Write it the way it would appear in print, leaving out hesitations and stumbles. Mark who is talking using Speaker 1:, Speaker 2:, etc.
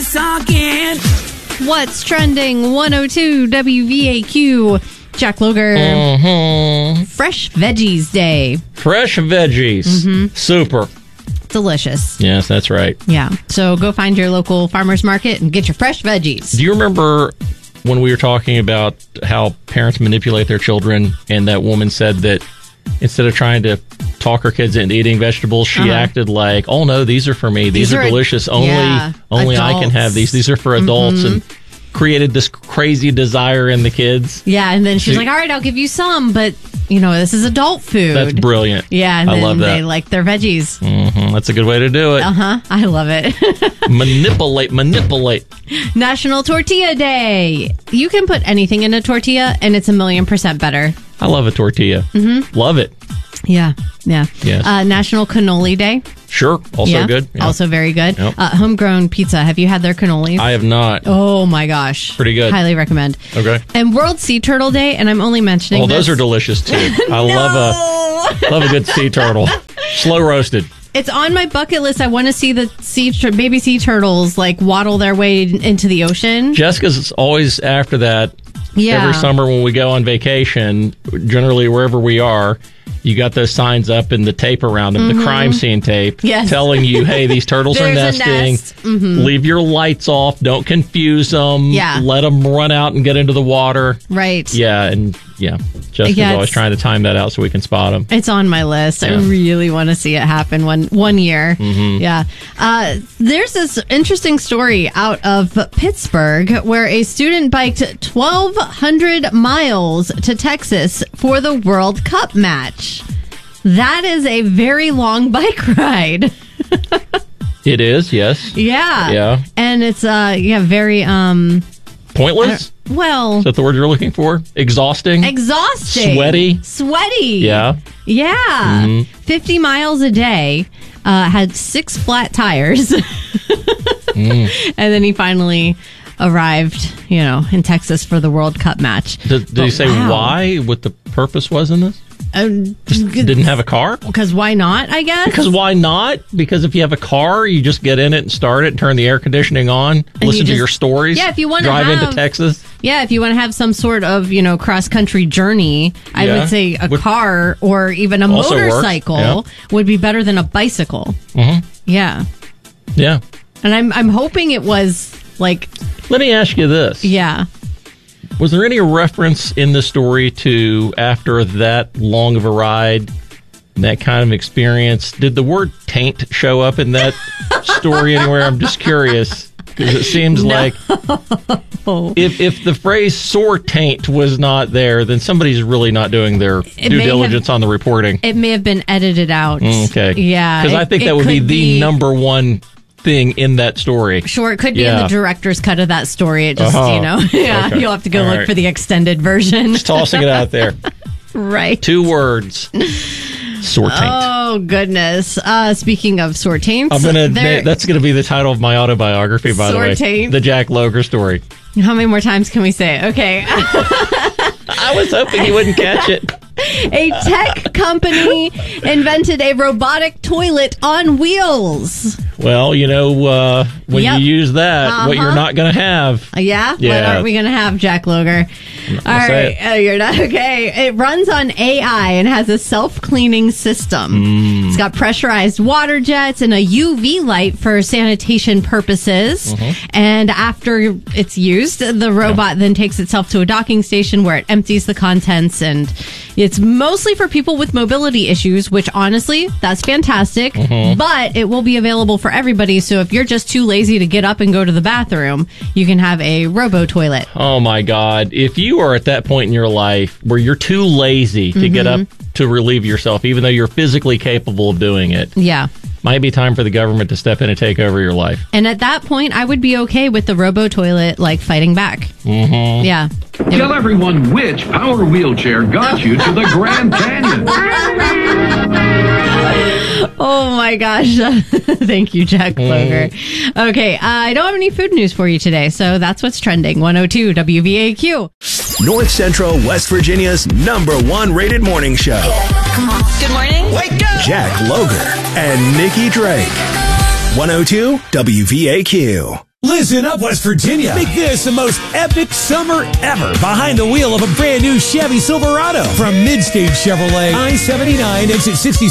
Speaker 1: is talking.
Speaker 2: What's trending? 102 WVAQ. Jack Loger. Fresh Veggies Day.
Speaker 3: Fresh veggies. Super.
Speaker 2: Delicious.
Speaker 3: Yes, that's right.
Speaker 2: Yeah. So go find your local farmer's market and get your fresh veggies.
Speaker 3: Do you remember when we were talking about how parents manipulate their children, and that woman said that instead of trying to talk her kids into eating vegetables, she acted like, oh no, these are for me. These are delicious. Only I can have these. These are for adults. And created this crazy desire in the kids.
Speaker 2: Yeah, and then she's like, all right, I'll give you some, but, this is adult food.
Speaker 3: That's brilliant.
Speaker 2: Yeah, and
Speaker 3: I
Speaker 2: then
Speaker 3: love that.
Speaker 2: they like their veggies.
Speaker 3: That's a good way to do it.
Speaker 2: I love it.
Speaker 3: Manipulate.
Speaker 2: National Tortilla Day. You can put anything in a tortilla, and it's 1,000,000% better.
Speaker 3: I love a tortilla. Love it.
Speaker 2: Yeah.
Speaker 3: Yes.
Speaker 2: National Cannoli Day.
Speaker 3: Sure. Also good. Yeah.
Speaker 2: Also very good.
Speaker 3: Yep.
Speaker 2: Homegrown pizza. Have you had their cannolis?
Speaker 3: I have not.
Speaker 2: Oh my gosh.
Speaker 3: Pretty good.
Speaker 2: Highly recommend.
Speaker 3: Okay.
Speaker 2: And World Sea Turtle Day, and I'm only mentioning
Speaker 3: those are delicious too. I love a good sea turtle. Slow roasted.
Speaker 2: It's on my bucket list. I want to see the baby sea turtles waddle their way into the ocean.
Speaker 3: Jessica's always after that.
Speaker 2: Yeah.
Speaker 3: Every summer when we go on vacation, generally wherever we are, you got those signs up and the tape around them, the crime scene tape, telling you, hey, these turtles are nesting. Leave your lights off. Don't confuse them.
Speaker 2: Yeah.
Speaker 3: Let them run out and get into the water.
Speaker 2: Right.
Speaker 3: Yeah, Jessica's always trying to time that out so we can spot them.
Speaker 2: It's on my list. Yeah. I really want to see it happen one year. Yeah. There's this interesting story out of Pittsburgh where a student biked 1,200 miles to Texas for the World Cup match. That is a very long bike ride.
Speaker 3: It is, yes.
Speaker 2: Yeah.
Speaker 3: Yeah.
Speaker 2: And it's very
Speaker 3: pointless?
Speaker 2: Well,
Speaker 3: is that the word you're looking for? Exhausting? Sweaty? Yeah.
Speaker 2: Yeah. 50 miles a day. Had 6 flat tires. And then he finally arrived, in Texas for the World Cup match.
Speaker 3: Did he say why? What the purpose was in this? Just didn't have a car?
Speaker 2: Because why not, I guess?
Speaker 3: Because why not? Because if you have a car, you just get in it and start it and turn the air conditioning on, and listen to your stories.
Speaker 2: Yeah, if you want to
Speaker 3: drive into Texas.
Speaker 2: Yeah, if you want to have some sort of, cross-country journey, I would say a car or even a motorcycle would be better than a bicycle. Yeah.
Speaker 3: Yeah.
Speaker 2: And I'm hoping it was
Speaker 3: Let me ask you this.
Speaker 2: Yeah.
Speaker 3: Was there any reference in the story to after that long of a ride, that kind of experience? Did the word taint show up in that story anywhere? I'm just curious because it seems like if the phrase sore taint was not there, then somebody's really not doing their due diligence on the reporting.
Speaker 2: It may have been edited out.
Speaker 3: Okay.
Speaker 2: Yeah.
Speaker 3: Because I think that would be the number one thing in that story.
Speaker 2: Sure, it could be in the director's cut of that story. It just,
Speaker 3: Okay.
Speaker 2: You'll have to go look for the extended version.
Speaker 3: Just tossing it out there.
Speaker 2: Right.
Speaker 3: 2 words. Sore taint.
Speaker 2: Oh, goodness. Speaking of sore taints.
Speaker 3: That's going to be the title of my autobiography, by the way.
Speaker 2: Taint.
Speaker 3: The Jack Loger story.
Speaker 2: How many more times can we say it? Okay.
Speaker 3: I was hoping you wouldn't catch it.
Speaker 2: A tech company invented a robotic toilet on wheels.
Speaker 3: Well, when you use that, what you're not going to have.
Speaker 2: Yeah? What aren't we going to have, Jack Loger? All right. Oh, you're not? Okay. It runs on AI and has a self-cleaning system. It's got pressurized water jets and a UV light for sanitation purposes. And after it's used, the robot then takes itself to a docking station where it empties the contents, and it's mostly for people with mobility issues, which honestly, that's fantastic. But it will be available for everybody. So if you're just too lazy to get up and go to the bathroom, you can have a robo toilet.
Speaker 3: Oh my God. If you are at that point in your life where you're too lazy to get up to relieve yourself, even though you're physically capable of doing it.
Speaker 2: Yeah.
Speaker 3: Might be time for the government to step in and take over your life.
Speaker 2: And at that point, I would be okay with the robo toilet fighting back. Yeah.
Speaker 4: Tell everyone which power wheelchair got you to the Grand Canyon.
Speaker 2: Oh my gosh. Thank you, Jack Loger. Okay, I don't have any food news for you today, so that's what's trending. 102 WVAQ.
Speaker 5: North Central West Virginia's #1 rated morning show.
Speaker 1: Come on. Good morning. Wake up.
Speaker 5: Jack Loger and Nikki Drake. 102 WVAQ.
Speaker 6: Listen up, West Virginia. Make this the most epic summer ever behind the wheel of a brand new Chevy Silverado from Midstage Chevrolet, I-79, exit 66.